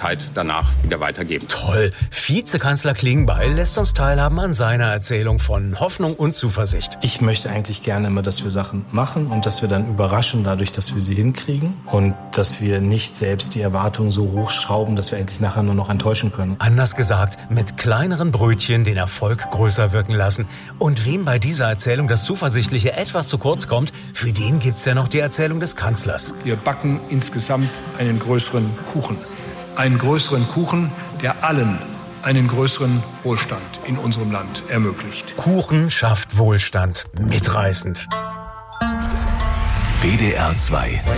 Zeit danach wieder weitergeben. Toll. Vizekanzler Klingbeil lässt uns teilhaben an seiner Erzählung von Hoffnung und Zuversicht. Ich möchte eigentlich gerne immer, dass wir Sachen machen und dass wir dann überraschen dadurch, dass wir sie hinkriegen und dass wir nicht selbst die Erwartungen so hochschrauben, dass wir eigentlich nachher nur noch enttäuschen können. Anders gesagt, mit kleineren Brötchen den Erfolg größer wirken lassen. Und wem bei dieser Erzählung das Zuversichtliche etwas zu kurz kommt, für den gibt's ja noch die Erzählung des Kanzlers. Wir backen insgesamt einen größeren Kuchen. Einen größeren Kuchen, der allen einen größeren Wohlstand in unserem Land ermöglicht. Kuchen schafft Wohlstand. Mitreißend. WDR 2